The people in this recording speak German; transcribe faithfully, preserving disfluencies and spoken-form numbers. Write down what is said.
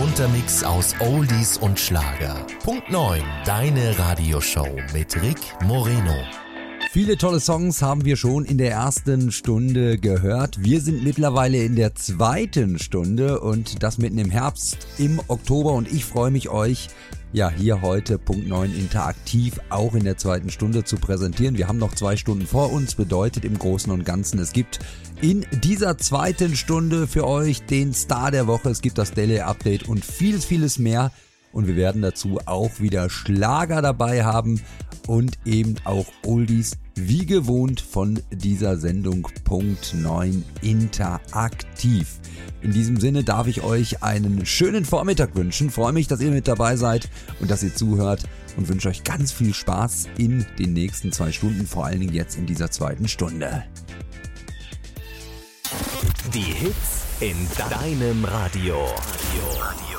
bunter Mix aus Oldies und Schlager. Punkt neun, deine Radioshow mit Rick Moreno. Viele tolle Songs haben wir schon in der ersten Stunde gehört. Wir sind mittlerweile in der zweiten Stunde und das mitten im Herbst, im Oktober. Und ich freue mich, euch ja hier heute Punkt neun interaktiv auch in der zweiten Stunde zu präsentieren. Wir haben noch zwei Stunden vor uns, bedeutet im Großen und Ganzen, es gibt in dieser zweiten Stunde für euch den Star der Woche. Es gibt das Daily Update und vieles, vieles mehr. Und wir werden dazu auch wieder Schlager dabei haben und eben auch Oldies, wie gewohnt von dieser Sendung Punkt neun interaktiv. In diesem Sinne darf ich euch einen schönen Vormittag wünschen. Freue mich, dass ihr mit dabei seid und dass ihr zuhört und wünsche euch ganz viel Spaß in den nächsten zwei Stunden, vor allen Dingen jetzt in dieser zweiten Stunde. Die Hits in deinem Radio. Radio. Radio.